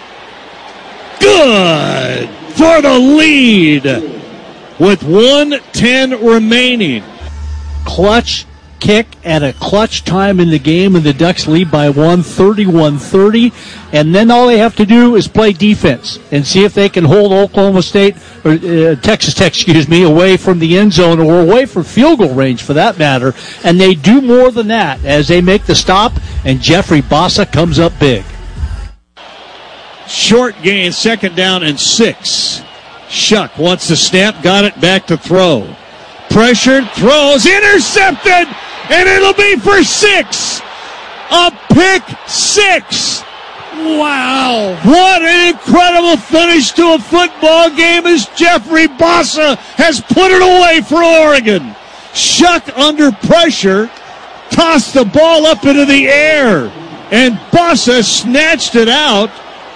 Good for the lead with one ten remaining. Clutch kick at a clutch time in the game, and the Ducks lead by one, thirty-one thirty. And then all they have to do is play defense and see if they can hold Oklahoma State, or uh, Texas Tech, excuse me, away from the end zone or away from field goal range for that matter. And they do more than that as they make the stop, and Jeffrey Bassa comes up big. Short gain, second down and six. Shuck wants to snap, got it, back to throw. Pressured, throws, intercepted, and it'll be for six. A pick six. Wow. What an incredible finish to a football game as Jeffrey Bassa has put it away for Oregon. Shuck under pressure, tossed the ball up into the air, and Bassa snatched it out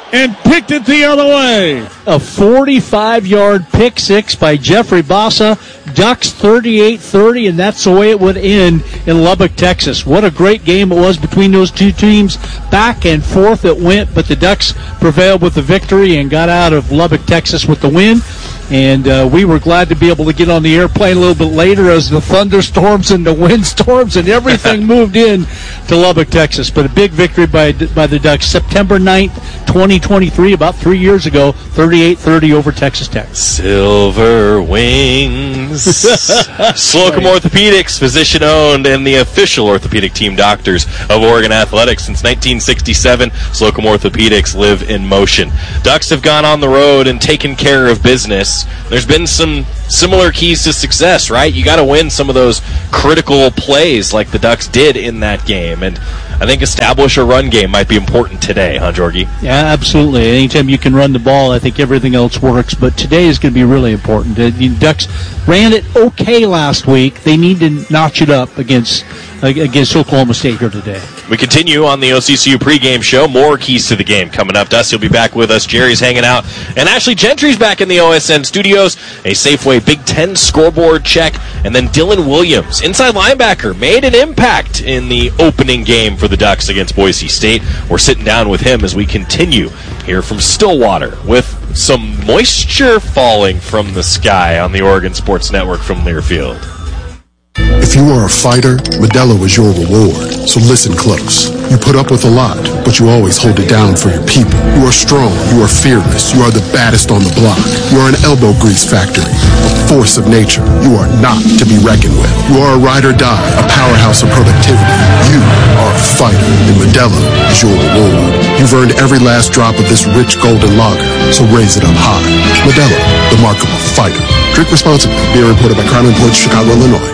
and picked it the other way. A forty-five-yard pick six by Jeffrey Bassa. Ducks thirty-eight thirty, and that's the way it would end in Lubbock, Texas. What a great game it was between those two teams. Back and forth it went, but the Ducks prevailed with the victory and got out of Lubbock, Texas with the win. And uh, we were glad to be able to get on the airplane a little bit later as the thunderstorms and the windstorms and everything moved in to Lubbock, Texas. But a big victory by by the Ducks. September ninth, twenty twenty-three, about three years ago, thirty-eight thirty over Texas Tech. Silver Wings. Slocum Orthopedics, physician-owned and the official orthopedic team doctors of Oregon Athletics. Since nineteen sixty-seven, Slocum Orthopedics live in motion. Ducks have gone on the road and taken care of business. There's been some similar keys to success, right? You got to win some of those critical plays like the Ducks did in that game. And I think establish a run game might be important today, huh, Jorgie? Yeah, absolutely. Anytime you can run the ball, I think everything else works. But today is going to be really important. The Ducks ran it okay last week. They need to notch it up against against Oklahoma State here today. We continue on the O C C U pregame show. More keys to the game coming up. Dusty will be back with us. Jerry's hanging out. And Ashley Gentry's back in the O S N studios. A Safeway Big Ten scoreboard check. And then Dylan Williams, inside linebacker, made an impact in the opening game for the Ducks against Boise State. We're sitting down with him as we continue here from Stillwater with some moisture falling from the sky on the Oregon Sports Network from Learfield. If you are a fighter, Modelo is your reward. So listen close. You put up with a lot, but you always hold it down for your people. You are strong. You are fearless. You are the baddest on the block. You are an elbow grease factory, a force of nature. You are not to be reckoned with. You are a ride or die, a powerhouse of productivity. You are a fighter, and Modelo is your reward. You've earned every last drop of this rich golden lager, so raise it up high. Modelo, the mark of a fighter. Drink responsibly. Beer imported by Crown Imports, Chicago, Illinois.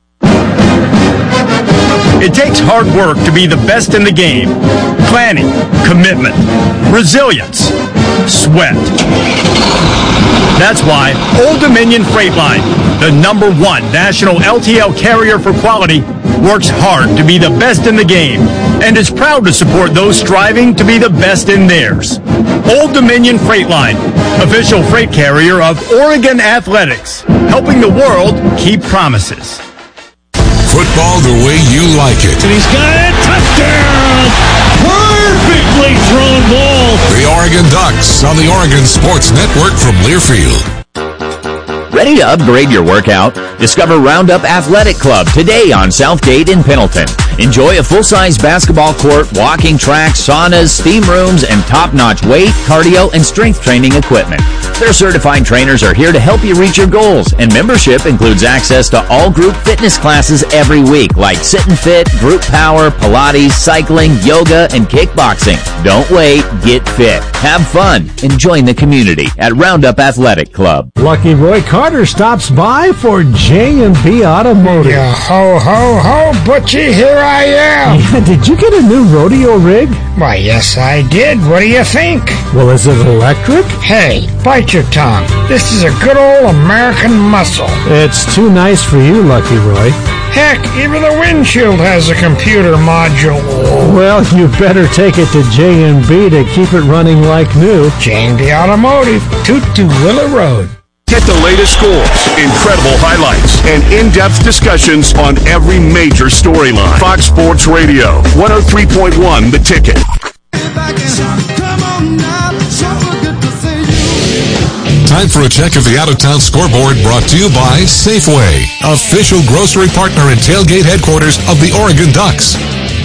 It takes hard work to be the best in the game. Planning, commitment, resilience, sweat. That's why Old Dominion Freight Line, the number one national L T L carrier for quality, works hard to be the best in the game and is proud to support those striving to be the best in theirs. Old Dominion Freight Line, official freight carrier of Oregon Athletics, helping the world keep promises. Football the way you like it. And he's got it. Touchdown! Perfectly thrown ball. The Oregon Ducks on the Oregon Sports Network from Learfield. Ready to upgrade your workout? Discover Roundup Athletic Club today on Southgate in Pendleton. Enjoy a full-size basketball court, walking track, saunas, steam rooms, and top-notch weight, cardio, and strength training equipment. Their certified trainers are here to help you reach your goals, and membership includes access to all group fitness classes every week, like Sit and Fit, Group Power, Pilates, cycling, yoga, and kickboxing. Don't wait, get fit, have fun, and join the community at Roundup Athletic Club. Lucky Roy Carter stops by for J and B Automotive. Yeah, ho, ho, ho, Butchie, here I am. Yeah, did you get a new rodeo rig? Why, yes, I did. What do you think? Well, is it electric? Hey, bite your tongue. This is a good old American muscle. It's too nice for you, Lucky Roy. Heck, even the windshield has a computer module. Well, you better take it to J and B to keep it running like new. J and B Automotive, Toot to Willow Road. Get the latest scores, incredible highlights, and in-depth discussions on every major storyline. Fox Sports Radio, one oh three point one The Ticket. Time for a check of the out-of-town scoreboard brought to you by Safeway, official grocery partner and tailgate headquarters of the Oregon Ducks.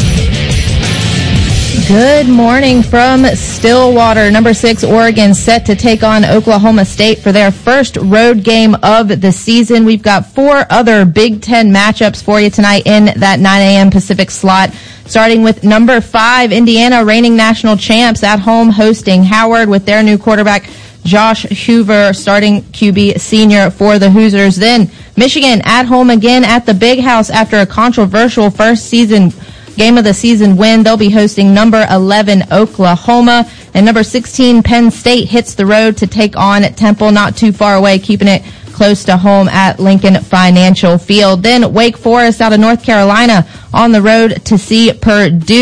Good morning from Stillwater. Number six, Oregon set to take on Oklahoma State for their first road game of the season. We've got four other Big Ten matchups for you tonight in that nine a.m. Pacific slot. Starting with number five, Indiana, reigning national champs, at home hosting Howard with their new quarterback, Josh Hoover, starting Q B senior for the Hoosiers. Then Michigan at home again at the Big House after a controversial first season game of the season win. They'll be hosting number eleven Oklahoma, and number sixteen Penn State hits the road to take on Temple, not too far away, keeping it close to home at Lincoln Financial Field. Then Wake Forest out of North Carolina on the road to see Purdue.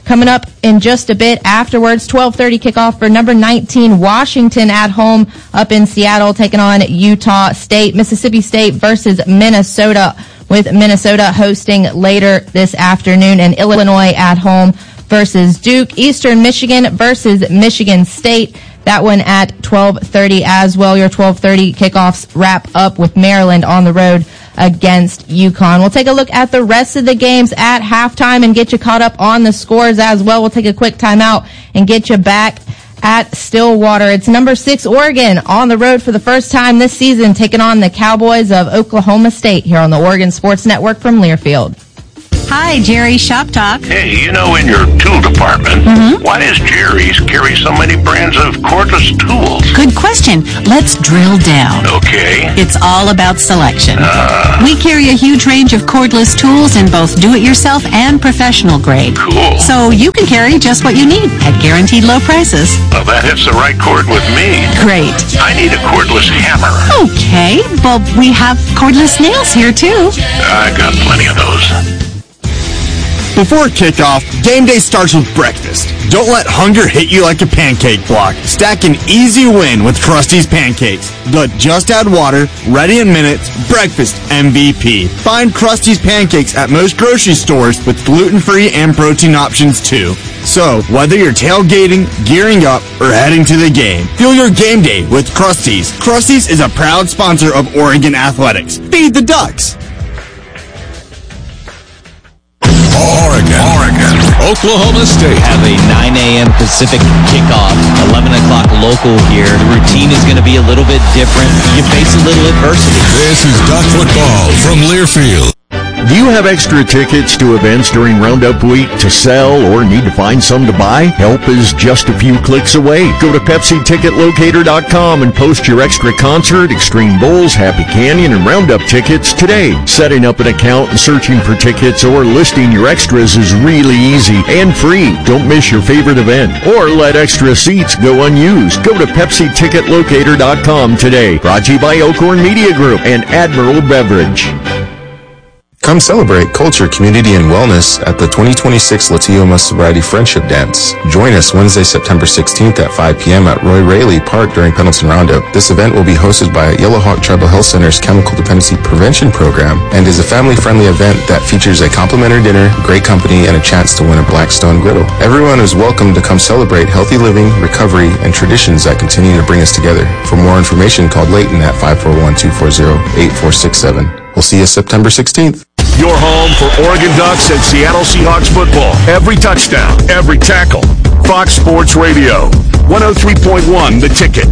Coming up in just a bit afterwards, twelve thirty kickoff for number nineteen Washington at home up in Seattle, taking on Utah State. Mississippi State versus Minnesota, with Minnesota hosting later this afternoon, and Illinois at home versus Duke. Eastern Michigan versus Michigan State. That one at twelve thirty as well. Your twelve thirty kickoffs wrap up with Maryland on the road against UConn. We'll take a look at the rest of the games at halftime and get you caught up on the scores as well. We'll take a quick timeout and get you back at Stillwater. It's number six Oregon on the road for the first time this season, taking on the Cowboys of Oklahoma State here on the Oregon Sports Network from Learfield. Hi, Jerry, Shop Talk. Hey, you know, in your tool department, mm-hmm. why does Jerry's carry so many brands of cordless tools? Good question. Let's drill down. Okay. It's all about selection. Uh, we carry a huge range of cordless tools in both do-it-yourself and professional grade. Cool. So you can carry just what you need at guaranteed low prices. Well, that hits the right chord with me. Great. I need a cordless hammer. Okay. Well, we have cordless nails here, too. I got plenty of those. Before kickoff, game day starts with breakfast. Don't let hunger hit you like a pancake block. Stack an easy win with Krusty's Pancakes. But just add water, ready in minutes, breakfast M V P. Find Krusty's Pancakes at most grocery stores with gluten-free and protein options too. So, whether you're tailgating, gearing up, or heading to the game, feel your game day with Krusty's. Krusty's is a proud sponsor of Oregon Athletics. Feed the Ducks! Oregon, Oregon, Oklahoma State have a nine a.m. Pacific kickoff, eleven o'clock local here. The routine is going to be a little bit different. You face a little adversity. This is Duck Football from Learfield. Do you have extra tickets to events during Roundup Week to sell or need to find some to buy? Help is just a few clicks away. Go to Pepsi Ticket Locator dot com and post your extra concert, Extreme Bowls, Happy Canyon, and Roundup tickets today. Setting up an account and searching for tickets or listing your extras is really easy and free. Don't miss your favorite event or let extra seats go unused. Go to Pepsi Ticket Locator dot com today. Brought to you by Elkhorn Media Group and Admiral Beverage. Come celebrate culture, community, and wellness at the twenty twenty-six Latioma Sobriety Friendship Dance. Join us Wednesday, September sixteenth at five p.m. at Roy Rayleigh Park during Pendleton Roundup. This event will be hosted by Yellowhawk Tribal Health Center's Chemical Dependency Prevention Program and is a family-friendly event that features a complimentary dinner, great company, and a chance to win a Blackstone griddle. Everyone is welcome to come celebrate healthy living, recovery, and traditions that continue to bring us together. For more information, call Leighton at five four one, two four zero, eight four six seven. We'll see you September sixteenth. Your home for Oregon Ducks and Seattle Seahawks football. Every touchdown, every tackle. Fox Sports Radio. one oh three point one, The Ticket.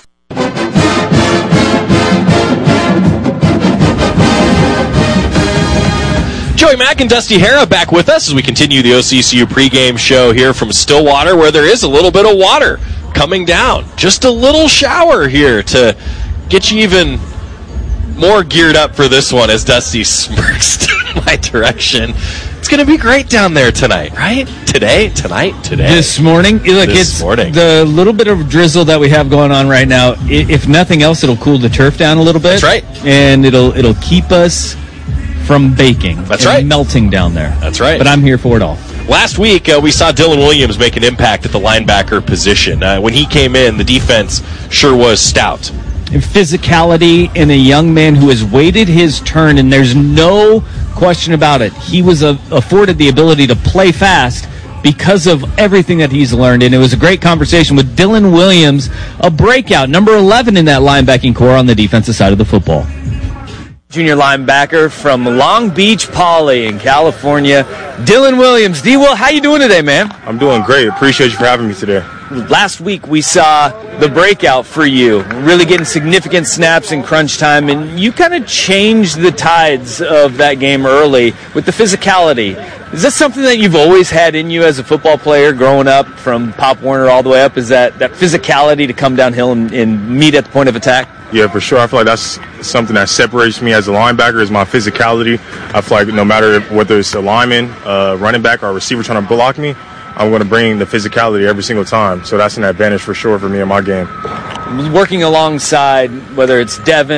Joey Mack and Dusty Hara back with us as we continue the O C C U pregame show here from Stillwater, where there is a little bit of water coming down. Just a little shower here to get you even more geared up for this one as Dusty smirks in my direction. It's going to be great down there tonight, right? Today, tonight, today. This morning. Look, this it's morning. The little bit of drizzle that we have going on right now. If nothing else, it'll cool the turf down a little bit. That's right. And it'll it'll keep us from baking. That's and right. melting down there. That's right. But I'm here for it all. Last week, uh, we saw Dylan Williams make an impact at the linebacker position. Uh, when he came in, the defense sure was stout. And physicality in a young man who has waited his turn, and there's no question about it. He was a, afforded the ability to play fast because of everything that he's learned, and it was a great conversation with Dylan Williams, a breakout, number eleven in that linebacking core on the defensive side of the football. Junior linebacker from Long Beach Poly in California, Dylan Williams. D-Will, how you doing today, man? I'm doing great. Appreciate you for having me today. Last week we saw the breakout for you, really getting significant snaps in crunch time, and you kind of changed the tides of that game early with the physicality. Is that something that you've always had in you as a football player growing up from Pop Warner all the way up? Is that, that physicality to come downhill and, and meet at the point of attack? Yeah, for sure. I feel like that's something that separates me as a linebacker is my physicality. I feel like no matter whether it's a lineman, uh, running back, or a receiver trying to block me, I'm going to bring the physicality every single time. So that's an advantage for sure for me in my game. Working alongside, whether it's Devin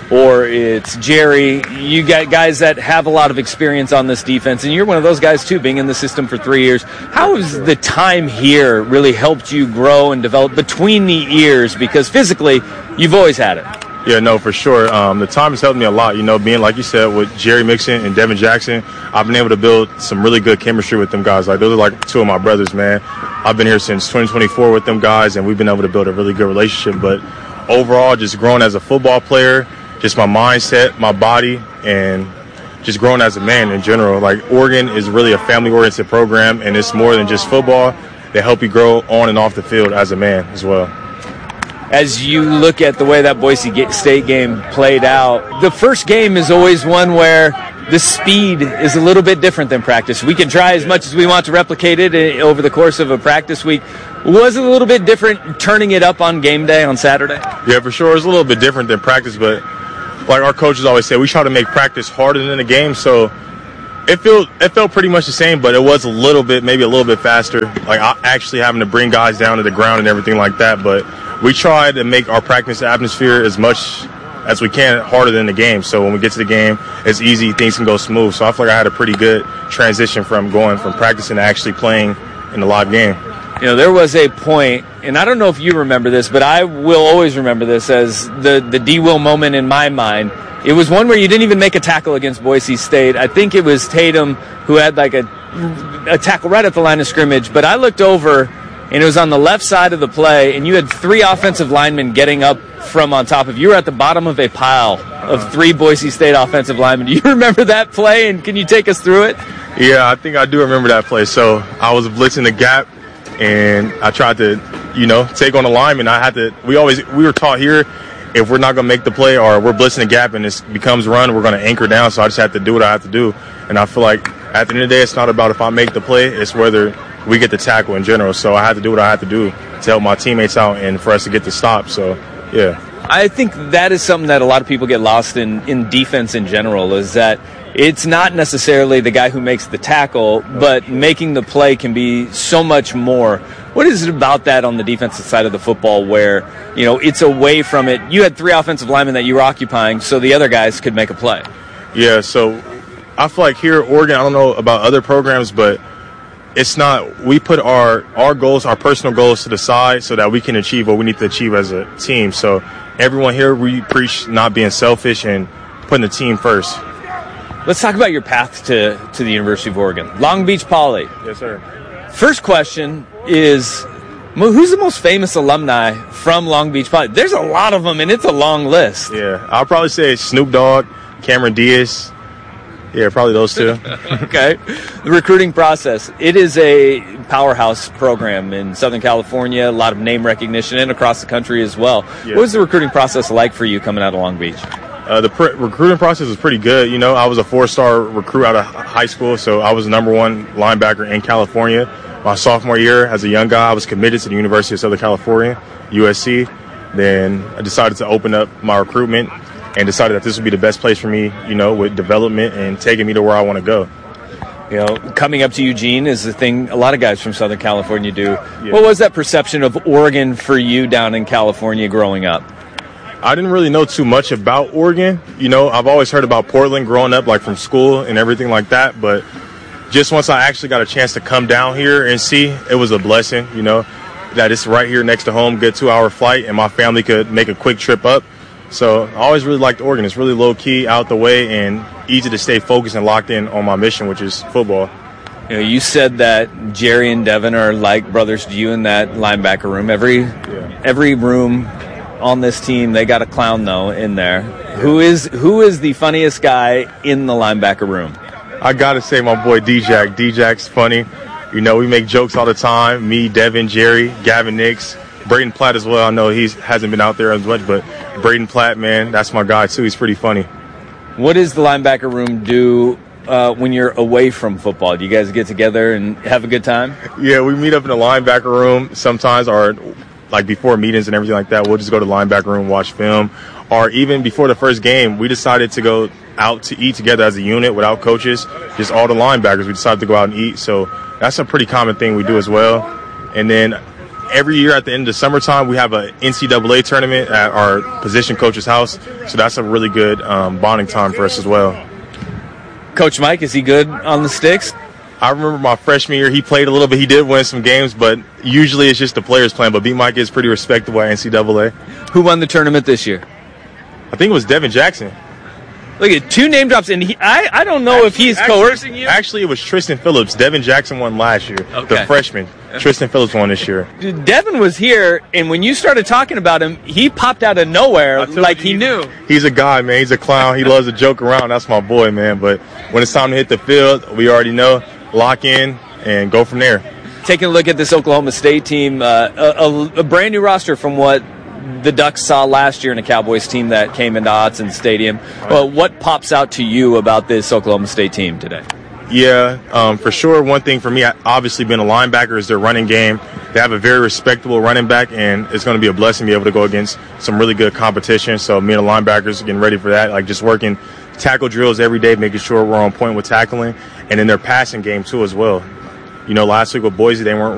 or it's Jerry. You got guys that have a lot of experience on this defense, and you're one of those guys too, being in the system for three years. How has the time here really helped you grow and develop between the ears? Because physically, you've always had it. Yeah, no, for sure. Um, the time has helped me a lot. You know, being, like you said, with Jerry Mixon and Devin Jackson, I've been able to build some really good chemistry with them guys. Like, those are like two of my brothers, man. I've been here since twenty twenty-four with them guys, and we've been able to build a really good relationship. But overall, just growing as a football player, just my mindset, my body, and just growing as a man in general. Like, Oregon is really a family-oriented program, and it's more than just football. They help you grow on and off the field as a man as well. As you look at the way that Boise State game played out, the first game is always one where the speed is a little bit different than practice. We can try as much as we want to replicate it over the course of a practice week. Was it a little bit different turning it up on game day on Saturday? Yeah, for sure. It's a little bit different than practice, but like our coaches always say, we try to make practice harder than the game, so it felt it felt pretty much the same, but it was a little bit, maybe a little bit faster, like actually having to bring guys down to the ground and everything like that. But we try to make our practice atmosphere as much as we can harder than the game, so when we get to the game, it's easy, things can go smooth. So I feel like I had a pretty good transition from going from practicing to actually playing in the live game. You know, there was a point, and I don't know if you remember this, but I will always remember this as the, the D. Will moment in my mind. It was one where you didn't even make a tackle against Boise State. I think it was Tatum who had like a, a tackle right at the line of scrimmage, but I looked over, and it was on the left side of the play, and you had three offensive linemen getting up from on top of you. You were at the bottom of a pile of three Boise State offensive linemen. Do you remember that play, and can you take us through it? Yeah, I think I do remember that play. So I was blitzing the gap, and I tried to, you know, take on the lineman. I had to, we always, we were taught here, if we're not going to make the play or we're blitzing the gap and it becomes run, we're going to anchor down. So I just have to do what I have to do. And I feel like at the end of the day, it's not about if I make the play, it's whether we get the tackle in general. So I had to do what I had to do to help my teammates out and for us to get the stop. So, yeah. I think that is something that a lot of people get lost in, in defense in general, is that it's not necessarily the guy who makes the tackle, but making the play can be so much more. What is it about that on the defensive side of the football where, you know, it's away from it? You had three offensive linemen that you were occupying, so the other guys could make a play. Yeah, so I feel like here at Oregon, I don't know about other programs, but it's not, we put our, our goals, our personal goals to the side so that we can achieve what we need to achieve as a team. So everyone here, we preach not being selfish and putting the team first. Let's talk about your path to, to the University of Oregon. Long Beach Poly. Yes, sir. First question is, who's the most famous alumni from Long Beach Poly? There's a lot of them, and it's a long list. Yeah, I'll probably say Snoop Dogg, Cameron Diaz. Yeah, probably those two. Okay. The recruiting process. It is a powerhouse program in Southern California, a lot of name recognition, and across the country as well. Yeah. What was the recruiting process like for you coming out of Long Beach? Uh, the pr- recruiting process was pretty good. You know, I was a four-star recruit out of high school, so I was the number one linebacker in California. My sophomore year, as a young guy, I was committed to the University of Southern California, U S C. Then I decided to open up my recruitment and decided that this would be the best place for me, you know, with development and taking me to where I want to go. You know, coming up to Eugene is the thing a lot of guys from Southern California do. Yeah. What was that perception of Oregon for you down in California growing up? I didn't really know too much about Oregon. You know, I've always heard about Portland growing up, like from school and everything like that. But just once I actually got a chance to come down here and see, it was a blessing, you know, that it's right here next to home, good two-hour flight, and my family could make a quick trip up. So I always really liked Oregon. It's really low-key, out the way, and easy to stay focused and locked in on my mission, which is football. You know, you said that Jerry and Devin are like brothers to you in that linebacker room. Every yeah. every room on this team, they got a clown, though, in there. Yeah. Who is who is the funniest guy in the linebacker room? I got to say my boy D-Jack. D-Jack's funny. You know, we make jokes all the time. Me, Devin, Jerry, Gavin Nix, Braden Platt as well. I know he hasn't been out there as much, but Braden Platt, man, that's my guy, too. He's pretty funny. What does the linebacker room do uh, when you're away from football? Do you guys get together and have a good time? Yeah, we meet up in the linebacker room sometimes, or like before meetings and everything like that. We'll just go to the linebacker room, watch film. Or even before the first game, we decided to go out to eat together as a unit without coaches, just all the linebackers. We decided to go out and eat. So that's a pretty common thing we do as well. And then every year at the end of the summertime, we have an N C double A tournament at our position coach's house. So that's a really good um, bonding time for us as well. Coach Mike, is he good on the sticks? I remember my freshman year, he played a little bit. He did win some games, but usually it's just the players playing. But B. Mike is pretty respectable at N C double A. Who won the tournament this year? I think it was Devin Jackson. Look at two name drops, and he, I, I don't know actually, if he's actually, coercing you. Actually, it was Tristan Phillips. Devin Jackson won last year. Okay. The freshman. Tristan Phillips won this year. Devin was here, and when you started talking about him, he popped out of nowhere like he knew. He's a guy, man. He's a clown. He loves to joke around. That's my boy, man. But when it's time to hit the field, we already know, lock in and go from there. Taking a look at this Oklahoma State team, uh, a, a, a brand new roster from what the Ducks saw last year in a Cowboys team that came into Autzen Stadium. Well, what pops out to you about this Oklahoma State team today? Yeah, um, for sure. One thing for me, obviously being a linebacker, is their running game. They have a very respectable running back, and it's going to be a blessing to be able to go against some really good competition. So me and the linebackers are getting ready for that, like just working tackle drills every day, making sure we're on point with tackling, and in their passing game too as well. You know, last week with Boise, they weren't